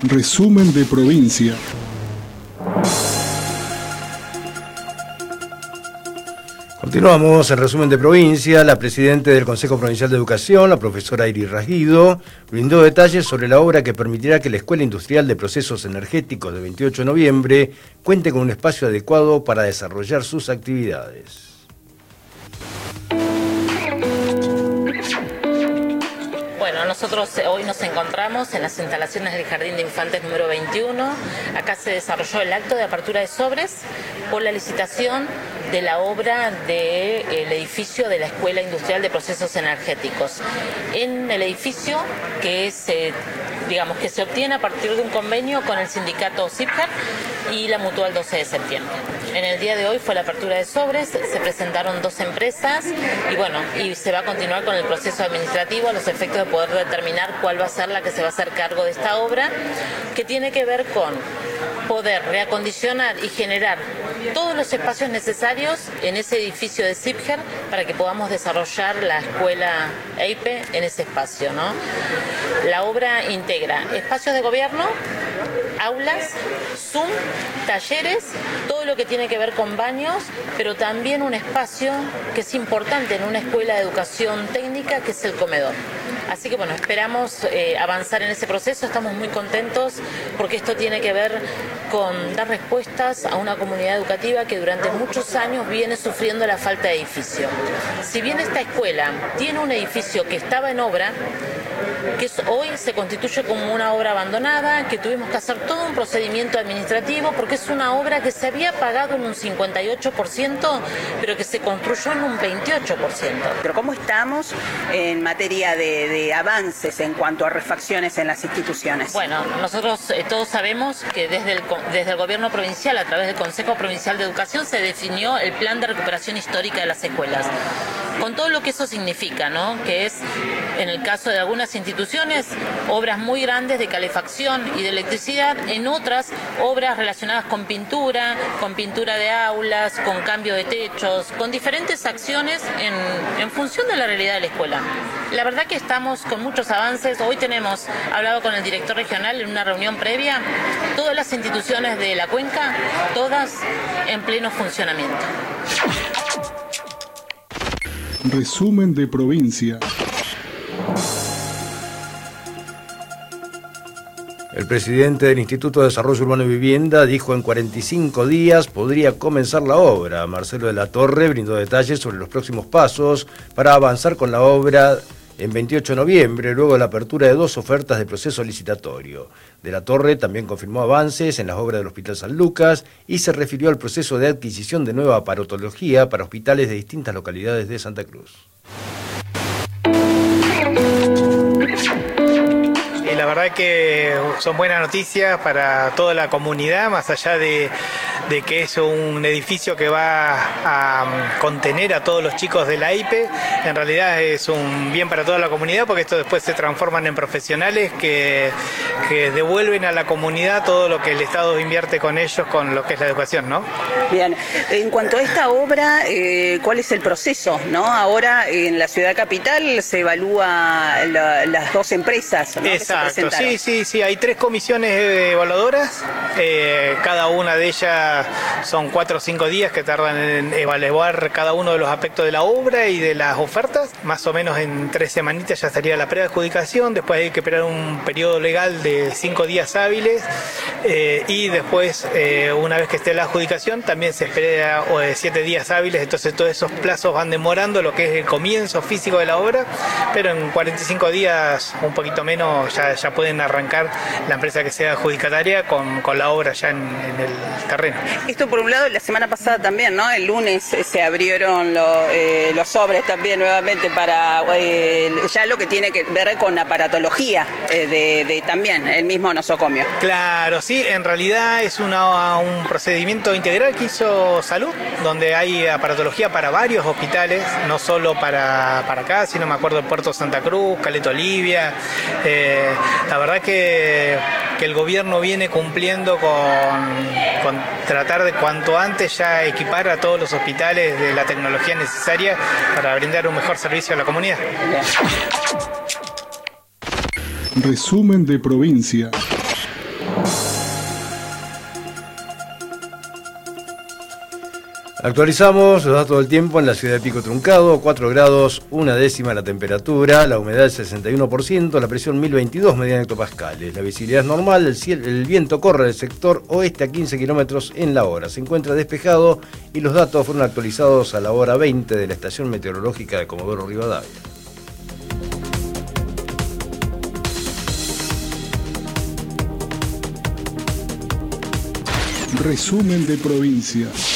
Resumen de provincia. Continuamos en Resumen de Provincia. La presidenta del Consejo Provincial de Educación, la profesora Iris Rasguido, brindó detalles sobre la obra que permitirá que la Escuela Industrial de Procesos Energéticos de 28 de noviembre cuente con un espacio adecuado para desarrollar sus actividades. Bueno, nosotros hoy nos encontramos en las instalaciones del Jardín de Infantes número 21. Acá se desarrolló el acto de apertura de sobres por la licitación de la obra del edificio de la Escuela Industrial de Procesos Energéticos. En el edificio que se obtiene a partir de un convenio con el sindicato CIPJAR y la Mutual 12 de septiembre. En el día de hoy fue la apertura de sobres, se presentaron 2 empresas y se va a continuar con el proceso administrativo a los efectos de poder determinar cuál va a ser la que se va a hacer cargo de esta obra, que tiene que ver con poder reacondicionar y generar todos los espacios necesarios en ese edificio de CIPJAR para que podamos desarrollar la escuela EIPE en ese espacio, ¿no? La obra integra espacios de gobierno, aulas, Zoom, talleres, todo lo que tiene que ver con baños, pero también un espacio que es importante en una escuela de educación técnica, que es el comedor. Así que esperamos avanzar en ese proceso. Estamos muy contentos porque esto tiene que ver con dar respuestas a una comunidad educativa que durante muchos años viene sufriendo la falta de edificio. Si bien esta escuela tiene un edificio que estaba en obra, que hoy se constituye como una obra abandonada, que tuvimos que hacer todo un procedimiento administrativo porque es una obra que se había pagado en un 58%, pero que se construyó en un 28%. Pero ¿cómo estamos en materia de avances en cuanto a refacciones en las instituciones? Bueno, nosotros todos sabemos que desde el gobierno provincial, a través del Consejo Provincial de Educación, se definió el plan de recuperación histórica de las escuelas. Con todo lo que eso significa, ¿no? Que es, en el caso de algunas instituciones, obras muy grandes de calefacción y de electricidad, en otras, obras relacionadas con pintura de aulas, con cambio de techos, con diferentes acciones en función de la realidad de la escuela. La verdad que estamos con muchos avances. Hoy tenemos hablado con el director regional en una reunión previa, todas las instituciones de la cuenca, todas en pleno funcionamiento. Resumen de provincia. El presidente del Instituto de Desarrollo Urbano y Vivienda dijo en 45 días podría comenzar la obra. Marcelo de la Torre brindó detalles sobre los próximos pasos para avanzar con la obra en 28 de noviembre, luego de la apertura de 2 ofertas de proceso licitatorio. De la Torre también confirmó avances en las obras del Hospital San Lucas y se refirió al proceso de adquisición de nueva aparatología para hospitales de distintas localidades de Santa Cruz. Y la verdad que son buenas noticias para toda la comunidad, más allá de que es un edificio que va a contener a todos los chicos de la EIPE. En realidad es un bien para toda la comunidad porque esto después se transforman en profesionales que devuelven a la comunidad todo lo que el Estado invierte con ellos, con lo que es la educación, ¿no? Bien, en cuanto a esta obra, ¿cuál es el proceso, no? Ahora en la ciudad capital se evalúa las 2 empresas, ¿no? Exacto, sí, hay 3 comisiones evaluadoras, cada una de ellas son 4 o 5 días que tardan en evaluar cada uno de los aspectos de la obra y de las ofertas. Más o menos en 3 semanitas ya estaría la preadjudicación, después hay que esperar un periodo legal de 5 días hábiles y después una vez que esté la adjudicación también se espera 7 días hábiles, entonces todos esos plazos van demorando lo que es el comienzo físico de la obra, pero en 45 días, un poquito menos, ya pueden arrancar la empresa que sea adjudicataria con la obra ya en el terreno. Esto por un lado, la semana pasada también, ¿no? El lunes se abrieron los sobres también nuevamente para ya lo que tiene que ver con aparatología de también el mismo nosocomio. Claro, sí, en realidad es un procedimiento integral que hizo Salud, donde hay aparatología para varios hospitales, no solo para acá, sino me acuerdo de Puerto Santa Cruz, Caleta Olivia. La verdad que el gobierno viene cumpliendo con tratar de cuanto antes ya equipar a todos los hospitales de la tecnología necesaria para brindar un mejor servicio a la comunidad. Resumen de provincia. Actualizamos los datos del tiempo en la ciudad de Pico Truncado, 4 grados, 1/10 la temperatura, la humedad del 61%, la presión 1022 mediana hectopascales, la visibilidad es normal, el viento corre del sector oeste a 15 kilómetros en la hora, se encuentra despejado y los datos fueron actualizados a la hora 20 de la estación meteorológica de Comodoro Rivadavia. Resumen de provincia.